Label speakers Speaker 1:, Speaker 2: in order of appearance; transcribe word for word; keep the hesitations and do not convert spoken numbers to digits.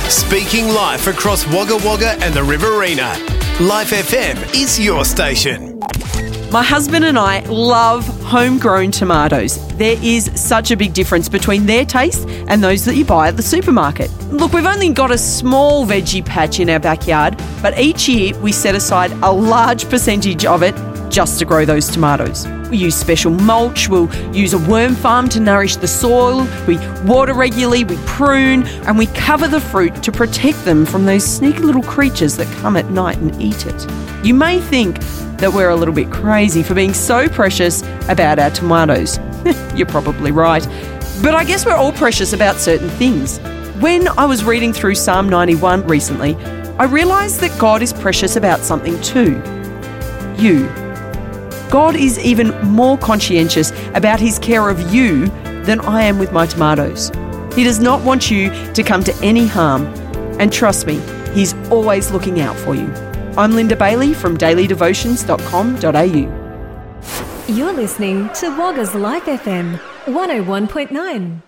Speaker 1: Speaking life across Wagga Wagga and the Riverina. Life F M is your station.
Speaker 2: My husband and I love homegrown tomatoes. There is such a big difference between their taste and those that you buy at the supermarket. Look, we've only got a small veggie patch in our backyard, but each year we set aside a large percentage of it just to grow those tomatoes. We use special mulch, we'll use a worm farm to nourish the soil, we water regularly, we prune, and we cover the fruit to protect them from those sneaky little creatures that come at night and eat it. You may think that we're a little bit crazy for being so precious about our tomatoes. You're probably right. But I guess we're all precious about certain things. When I was reading through Psalm ninety-one recently, I realised that God is precious about something too. You. God is even more conscientious about his care of you than I am with my tomatoes. He does not want you to come to any harm. And trust me, he's always looking out for you. I'm Linda Bailey from daily devotions dot com dot a u.
Speaker 3: You're listening to Wagga's Life F M one oh one point nine.